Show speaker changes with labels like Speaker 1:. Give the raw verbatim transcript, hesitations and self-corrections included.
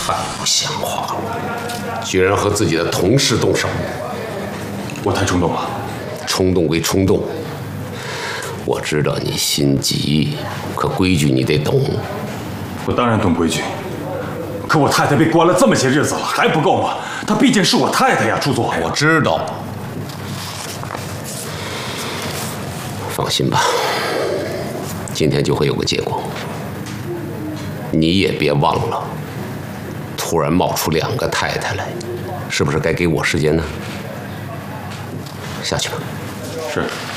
Speaker 1: 太不像话了，居然和自己的同事动手。
Speaker 2: 我太冲动了。
Speaker 1: 冲动归冲动，我知道你心急，可规矩你得懂。
Speaker 2: 我当然懂规矩，可我太太被关了这么些日子了，还不够吗？她毕竟是我太太呀，朱总。
Speaker 1: 我知道。放心吧，今天就会有个结果。你也别忘了，突然冒出两个太太来，是不是该给我时间呢？下去吧。
Speaker 2: 是。